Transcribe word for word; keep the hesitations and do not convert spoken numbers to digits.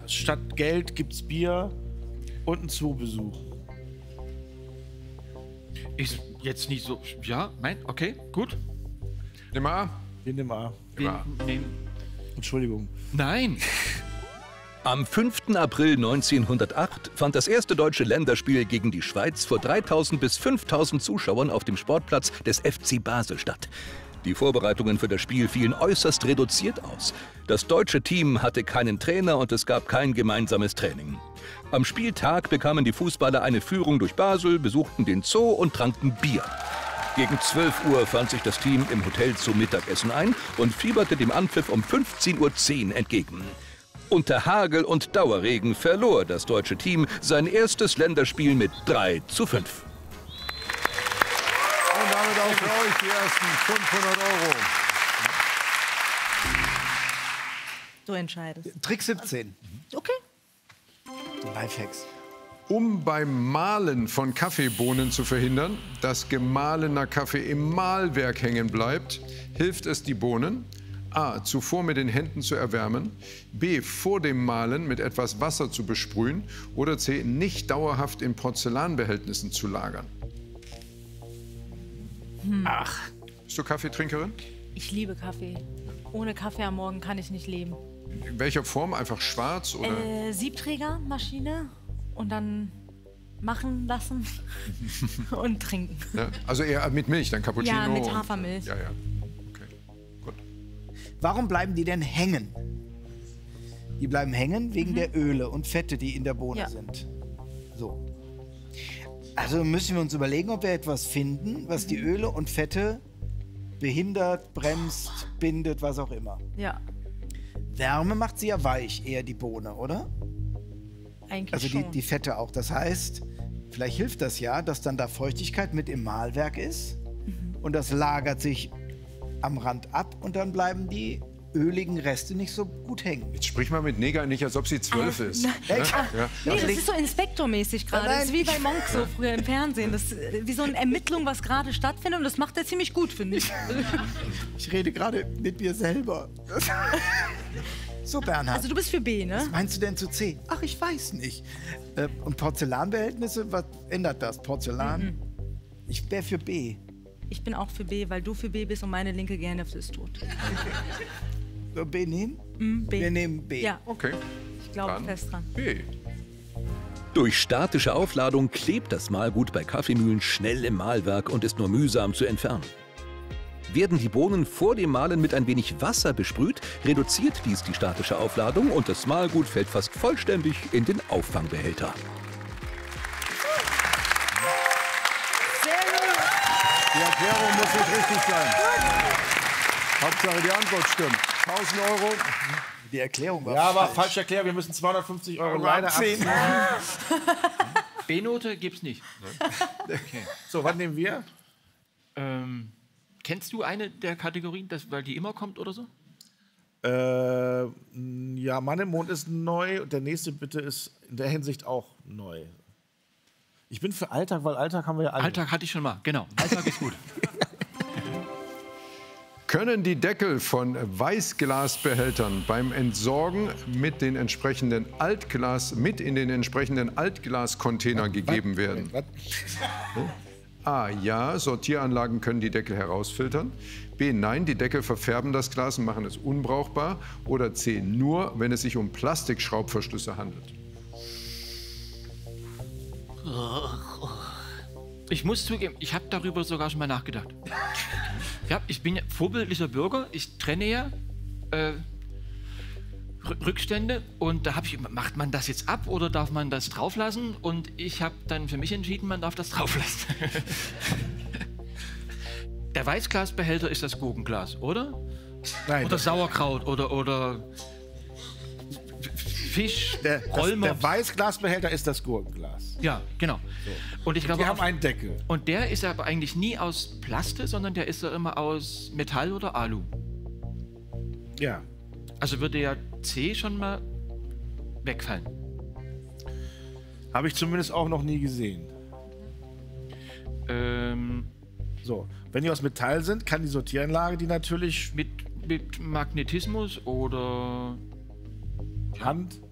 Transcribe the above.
statt Geld gibt's Bier und einen Zoobesuch. Ist jetzt nicht so. Ja, mein, okay, gut. Nimm mal A. Wir nehmen A. Wir nehmen. Entschuldigung. Nein. Am fünften April neunzehnhundertacht fand das erste deutsche Länderspiel gegen die Schweiz vor dreitausend bis fünftausend Zuschauern auf dem Sportplatz des F C Basel statt. Die Vorbereitungen für das Spiel fielen äußerst reduziert aus. Das deutsche Team hatte keinen Trainer und es gab kein gemeinsames Training. Am Spieltag bekamen die Fußballer eine Führung durch Basel, besuchten den Zoo und tranken Bier. Gegen zwölf Uhr fand sich das Team im Hotel zum Mittagessen ein und fieberte dem Anpfiff um fünfzehn Uhr zehn entgegen. Unter Hagel und Dauerregen verlor das deutsche Team sein erstes Länderspiel mit drei zu fünf. Und damit auch für euch die ersten fünfhundert Euro. Du entscheidest. Trick siebzehn. Okay. Lifehacks. Um beim Mahlen von Kaffeebohnen zu verhindern, dass gemahlener Kaffee im Mahlwerk hängen bleibt, hilft es, die Bohnen A. zuvor mit den Händen zu erwärmen, B. vor dem Mahlen mit etwas Wasser zu besprühen oder C. nicht dauerhaft in Porzellanbehältnissen zu lagern. Hm. Ach. Bist du Kaffeetrinkerin? Ich liebe Kaffee. Ohne Kaffee am Morgen kann ich nicht leben. In welcher Form? Einfach schwarz oder? Äh, Siebträgermaschine und dann machen lassen und trinken. Ja, also eher mit Milch, dann Cappuccino? Ja, mit und- Hafermilch. Ja, ja. Okay, gut. Warum bleiben die denn hängen? Die bleiben hängen wegen der Öle und Fette, die in der Bohne Ja. sind. So. Also müssen wir uns überlegen, ob wir etwas finden, was die Öle und Fette behindert, bremst, bindet, was auch immer. Ja, Wärme macht sie ja weich, eher die Bohne, oder? eigentlich Also die, schon. die Fette auch. Das heißt, vielleicht hilft das ja, dass dann da Feuchtigkeit mit im Mahlwerk ist und das lagert sich am Rand ab und dann bleiben die öligen Reste nicht so gut hängen. Jetzt sprich mal mit Neger nicht, als ob sie zwölf Ah, ist. na- Ne? Echt? Ja. Nee, das ist so inspektormäßig gerade. Nein, Das ist wie bei ich- Monk so früher im Fernsehen. Das ist äh, wie so eine Ermittlung, was gerade stattfindet. Und das macht er ziemlich gut, finde ich. Ich rede gerade mit mir selber. So, Bernhard. Also du bist für B, ne? Was meinst du denn zu C? Ach, ich weiß nicht. Äh, und Porzellanbehältnisse, was ändert das? Porzellan? Ich wäre für B. Ich bin auch für B, weil du für B bist und meine linke Gehirnhälfte ist tot. So, B nehmen? Mm, B. Wir nehmen B. Ja, Okay. ich glaube Dann fest dran. B. Durch statische Aufladung klebt das Mahlgut bei Kaffeemühlen schnell im Mahlwerk und ist nur mühsam zu entfernen. Werden die Bohnen vor dem Mahlen mit ein wenig Wasser besprüht, reduziert dies die statische Aufladung und das Mahlgut fällt fast vollständig in den Auffangbehälter. Die Erklärung muss nicht richtig sein. Hauptsache die Antwort stimmt. tausend Euro. Die Erklärung war Ja, aber falsch. falsch erklärt, wir müssen zweihundertfünfzig Euro Aber leider abziehen. abziehen. B-Note gibt's nicht. So, was nehmen wir? Ähm, kennst du eine der Kategorien, das, weil die immer kommt oder so? Äh, ja, Mann im Mond ist neu und der nächste bitte ist in der Hinsicht auch neu. Ich bin für Alltag, weil Alltag haben wir ja alle. Alltag hatte ich schon mal, genau. Alltag ist gut. Können die Deckel von Weißglasbehältern beim Entsorgen mit den entsprechenden Altglas mit in den entsprechenden Altglascontainer gegeben werden? Was? A. Ja, Sortieranlagen können die Deckel herausfiltern. B. Nein, die Deckel verfärben das Glas und machen es unbrauchbar. Oder C. Nur, wenn es sich um Plastikschraubverschlüsse handelt. Ich muss zugeben, ich habe darüber sogar schon mal nachgedacht. Ja, ich bin ja vorbildlicher Bürger. Ich trenne ja äh, Rü- Rückstände und da habe ich, macht man das jetzt ab oder darf man das drauflassen? Und ich habe dann für mich entschieden, man darf das drauflassen. Der Weißglasbehälter ist das Gurkenglas, oder? Nein, Oder das- Sauerkraut oder oder Fisch, der, das, Rollmops. der Weißglasbehälter ist das Gurkenglas. Ja, genau. Und ich glaube, Die haben auf- einen Deckel. und der ist aber eigentlich nie aus Plaste, sondern der ist ja immer aus Metall oder Alu. Ja. Also würde ja C schon mal wegfallen. Habe ich zumindest auch noch nie gesehen. Ähm, So, wenn die aus Metall sind, kann die Sortieranlage die natürlich mit, mit Magnetismus oder Hand.